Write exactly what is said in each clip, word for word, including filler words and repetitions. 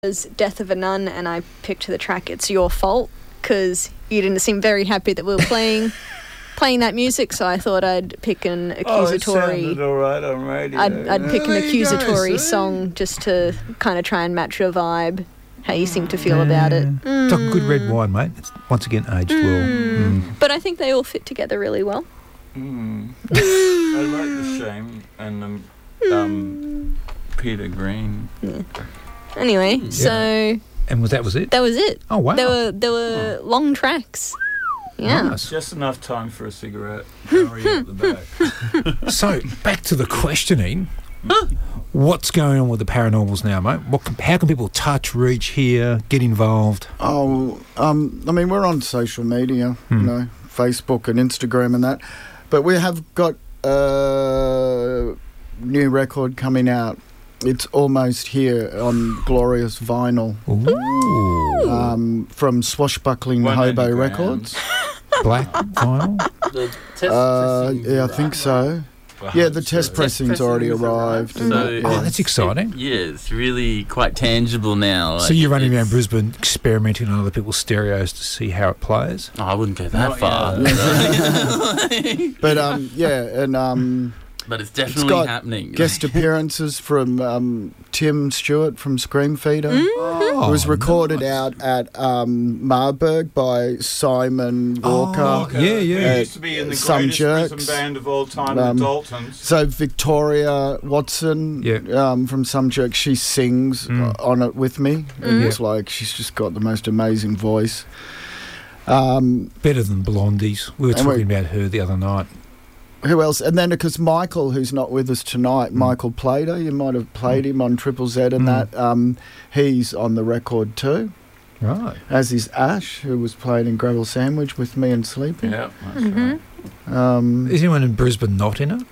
was Death of a Nun, and I picked the track It's Your Fault because you didn't seem very happy that we were playing playing that music, so I thought I'd pick an accusatory... Oh, it sounded all right on radio. I'd, I'd pick an There you accusatory go, song just to kind of try and match your vibe, how you seem to feel about it. Mm. It's like good red wine, mate. It's once again aged Mm. well. Mm. But I think they all fit together really well. Mm. I like the Shame and um, um, Peter Green. Yeah. Anyway, Yeah. so And was that was it? that was it. Oh, wow. There were there were long tracks. Yeah. Nice. Just enough time for a cigarette. Hurry at the back. So, back to the questioning. What's going on with the paranormals now, mate? What can, how can people touch, reach, hear, get involved? Oh, um, I mean, we're on social media, Hmm. you know, Facebook and Instagram and that. But we have got a new record coming out. It's almost here on Glorious Vinyl Ooh. um, from Swashbuckling One Hobo hundred Records. Black vinyl? The test Uh, pressing yeah, I arrived, think so. I Yeah, hope the so. test pressing's already pressing's arrived. arrived. and So- that, Yeah. Oh, yeah. that's exciting. Yeah, it's really quite tangible now. So like, you're running around it's- Brisbane experimenting on other people's stereos to see how it plays? Oh, I wouldn't go that Not far. yet. But um, yeah, and um, but it's it's definitely got happening. guest appearances from um, Tim Stewart from Scream Feeder. Oh, It was recorded nice. out at um, Marburg by Simon Walker. Oh, yeah, yeah. Who used to be in the Some greatest jerks. prison band of all time, Um, the Daltons. So Victoria Watson Yeah. um, from Some Jerks, she sings Mm. uh, on it with me. Mm. It's like she's just got the most amazing voice. Um, Better than Blondies. We were And we- talking about her the other night. who else? And then because Michael, who's not with us tonight, Mm. Michael Plater, you might have played him on Triple Z and Mm. that. Um, he's on the record too. Right. As is Ash, who was playing in Gravel Sandwich with me and Sleepy. Yeah, that's Mhm. right. Um, Is anyone in Brisbane not in it?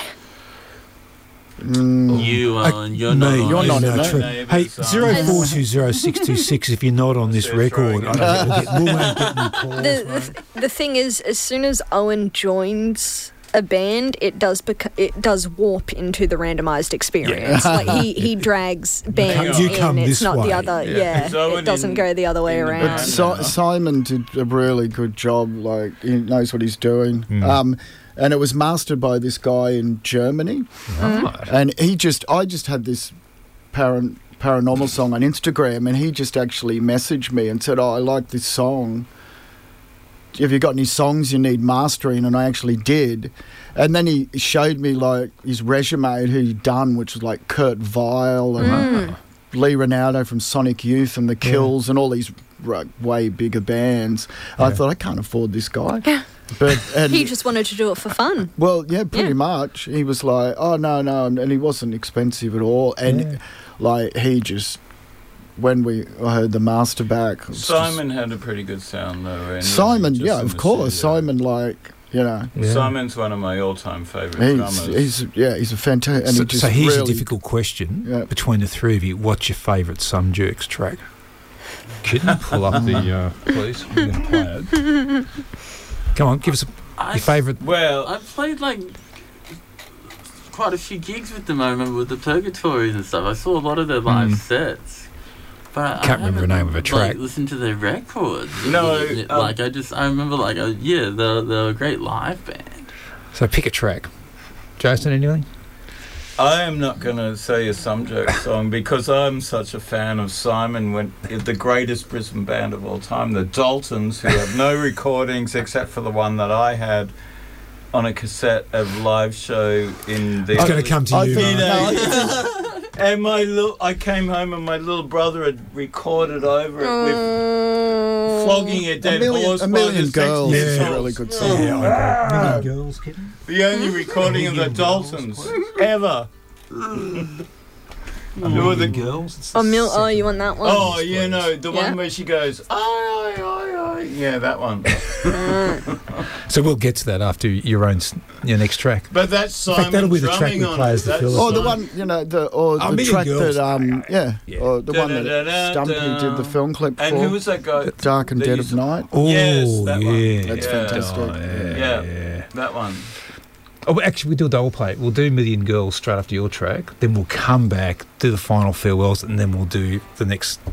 mm, You Uh, are, and you're not. me, on You're it. not no, in it. true. Neighbours, Hey, um, zero four two zero six two six. If you're not on this That's record, right. I don't think we'll get, we won't get any calls. The, mate. the, the thing is, as soon as Owen joins a band, it does beco- it does warp into the randomised experience. Like he, he drags bands you in. come It's this not the way. other. Yeah. Yeah, Is Owen it doesn't in- go the other way in the around. But band? si- now. Simon did a really good job. Like he knows what he's doing. Mm. Um, and it was mastered by this guy in Germany. Right. And he just, I just had this paran- paranormal song on Instagram, and he just actually messaged me and said, "Oh, I like this song. Have you got any songs you need mastering?" And I actually did. And then he showed me like his resume who he'd done, which was like Kurt Vile and Mm. Lee Ronaldo from Sonic Youth and the Kills and all these like, way bigger bands. I Yeah. thought I can't afford this guy, but and He just wanted to do it for fun. well, yeah, pretty Yeah. much. He was like, "Oh no, no," and he wasn't expensive at all. And Yeah. like he just, when we I heard the master back, it was just- Simon had a pretty good sound though. anyway, Simon, just yeah, in of the course, studio. Simon, like you know, Yeah. Simon's one of my all-time favourite he's drummers. he's yeah, he's a fantastic. And So, he just so here's really, a difficult question Yeah. between the three of you. What's your favourite Some Jerks track? Kitten, pull up the, uh, please. We're going to play it. Come on, give us a, I, your favourite. Well, I've played like quite a few gigs with them. I remember with the Purgatories and stuff. I saw a lot of their live Mm. sets. But I, Can't I remember the haven't, name of a track. Like, listened to their records. No, Like, um, like I just, I remember like, uh, yeah, they're, they're a great live band. So pick a track. Jason, anything? I am not going to say a Some Jerks song because I'm such a fan of Simon, when the greatest Brisbane band of all time, the Daltons, who have no recordings except for the one that I had on a cassette of live show in the. It's going to come to I you, think- mate. no, And my little, I came home and my little brother had recorded over it with Mm. flogging a a dead million, horse. a by million the girls Sex is a Pistols. really good song. Yeah, I agree. Million Girls, Kitten. The only recording of the Million Girls. Daltons ever. A Who are the Million Girls. It's the Oh, mil- oh, second you want that one? Oh, you know, the Yeah. one where she goes, aye, aye, aye, aye. Yeah, that one. So we'll get to that after your own, s- your next track. But that's In Simon fact, that'll be the track drumming we on play it. as the That's filler. Or the Simon. one, you know, the or Oh, the Million track Girls. that, um, yeah, Yeah. or the one that Da-da-da-da-da. Stumpy did the film clip And for, who was that guy? Dark and that Dead used of to- Night. Oh, Yes, that one. yeah. That's Yeah. fantastic. Oh, yeah, Yeah. yeah. That one. Oh, well, actually, we do a double play. We'll do Million Girls straight after your track. Then we'll come back, do the final farewells, and then we'll do the next